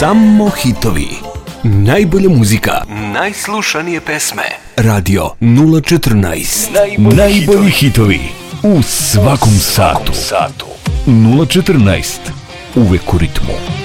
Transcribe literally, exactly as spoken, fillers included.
Samo hitovi. Najbolja muzika. Najslušanije pesme. Radio nula četrnaest. Najbolji, Najbolji hitovi. U svakom satu. nula četrnaest. Uvek u ritmu.